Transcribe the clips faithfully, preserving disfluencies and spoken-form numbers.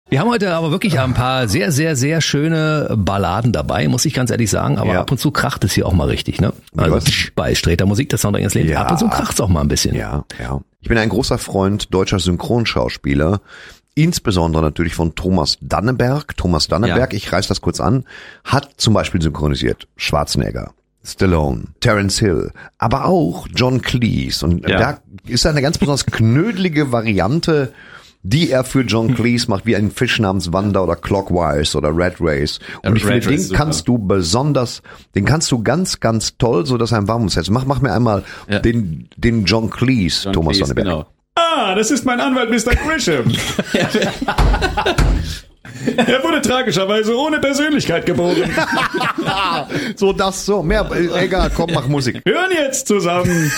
Wir haben heute aber wirklich ein paar sehr, sehr, sehr schöne Balladen dabei, muss ich ganz ehrlich sagen. Aber ja. ab und zu kracht es hier auch mal richtig, ne? Also bei Sträter Musik, das Soundtrack ins Leben. Ja. Ab und zu kracht es auch mal ein bisschen. Ja, ja. Ich bin ein großer Freund deutscher Synchronschauspieler. Insbesondere natürlich von Thomas Danneberg. Thomas Danneberg, ja. ich reiß das kurz an, hat zum Beispiel synchronisiert Schwarzenegger, Stallone, Terence Hill, aber auch John Cleese. Und ja. da ist eine ganz besonders knödelige Variante, die er für John Cleese macht, wie ein Fisch namens Wanda oder Clockwise oder Red Race. Und ja, ich Red finde, den kannst super. du besonders, den kannst du ganz, ganz toll, so dass er ein warmes Herz. Mach, mach mir einmal ja. den, den John Cleese, John Thomas Cleese, Danneberg. Genau. Ah, das ist mein Anwalt Mister Grisham. Er wurde tragischerweise ohne Persönlichkeit geboren. So, das so. Mehr, egal, komm, mach Musik. Hören jetzt zusammen.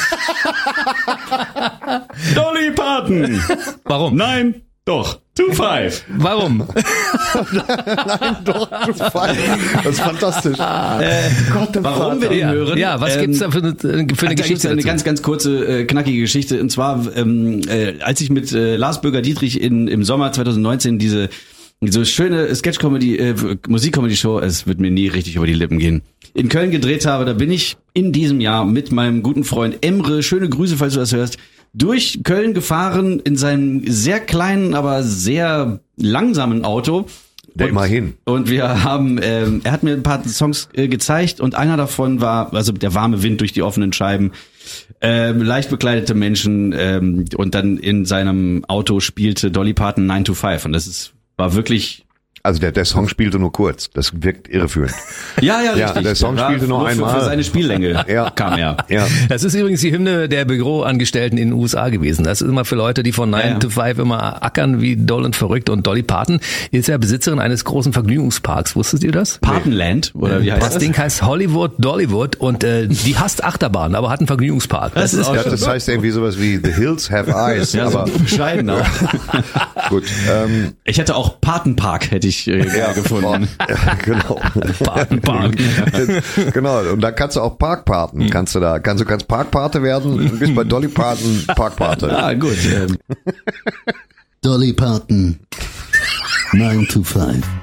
Dolly Parton. Warum? Nein, doch. Two Five. Warum? Nein, doch, Two Five. Das ist fantastisch. Äh, Gott, warum Vater. wir den hören? Ja, was ähm, gibt's da für eine, für eine da Geschichte? Eine dazu? ganz, ganz kurze, äh, knackige Geschichte. Und zwar, ähm, äh, als ich mit äh, Lars Bürger-Dietrich in, im Sommer zwanzig neunzehn diese so schöne Sketch-Comedy, äh, Musik-Comedy-Show, es wird mir nie richtig über die Lippen gehen, in Köln gedreht habe, da bin ich in diesem Jahr mit meinem guten Freund Emre, schöne Grüße, falls du das hörst, durch Köln gefahren in seinem sehr kleinen, aber sehr langsamen Auto. Denk mal hin. Und wir haben, ähm, er hat mir ein paar Songs äh, gezeigt und einer davon war, also der warme Wind durch die offenen Scheiben, ähm, leicht bekleidete Menschen ähm, und dann in seinem Auto spielte Dolly Parton nine to five und das ist war wirklich... Also der, der Song spielte nur kurz. Das wirkt irreführend. Ja, ja, richtig. Ja, der Song der spielte nur einmal. Für, für seine Spiellänge ja. kam er. Ja. Das ist übrigens die Hymne der Büroangestellten in den U S A gewesen. Das ist immer für Leute, die von nine ja, ja. to five immer ackern wie doll und verrückt. Und Dolly Parton ist ja Besitzerin eines großen Vergnügungsparks. Wusstet ihr das? Partonland? Oder wie heißt das? Das Ding heißt Hollywood Dollywood und äh, die hasst Achterbahn, aber hat einen Vergnügungspark. Das, das ist ja, das heißt irgendwie sowas wie The Hills Have Eyes. Ja, aber so bescheiden auch. Gut. Ähm, ich hätte auch Patenpark, hätte ich äh, ja. gefunden. Ja, genau. Patenpark. Genau. Und da kannst du auch Parkpaten. Kannst du da, kannst du kannst Parkpate werden und bist bei Dolly Parton Parkpate. Ah, gut. Dolly Parton nine to five.